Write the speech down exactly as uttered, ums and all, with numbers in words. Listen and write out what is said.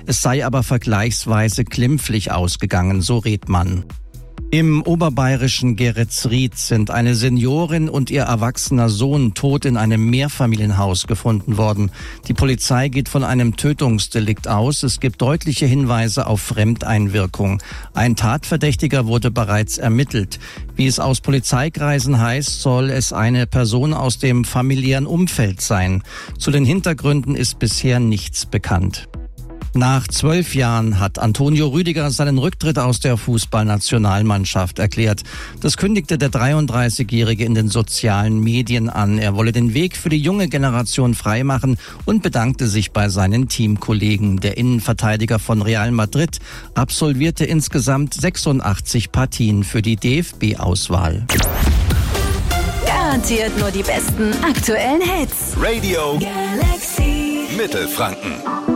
Es sei aber vergleichsweise glimpflich ausgegangen, so Redmann. Im oberbayerischen Geretsried sind eine Seniorin und ihr erwachsener Sohn tot in einem Mehrfamilienhaus gefunden worden. Die Polizei geht von einem Tötungsdelikt aus. Es gibt deutliche Hinweise auf Fremdeinwirkung. Ein Tatverdächtiger wurde bereits ermittelt. Wie es aus Polizeikreisen heißt, soll es eine Person aus dem familiären Umfeld sein. Zu den Hintergründen ist bisher nichts bekannt. Nach zwölf Jahren hat Antonio Rüdiger seinen Rücktritt aus der Fußballnationalmannschaft erklärt. Das kündigte der dreiunddreißigjährige in den sozialen Medien an. Er wolle den Weg für die junge Generation freimachen und bedankte sich bei seinen Teamkollegen. Der Innenverteidiger von Real Madrid absolvierte insgesamt sechsundachtzig Partien für die D F B-Auswahl. Garantiert nur die besten aktuellen Hits. Radio Galaxy Mittelfranken.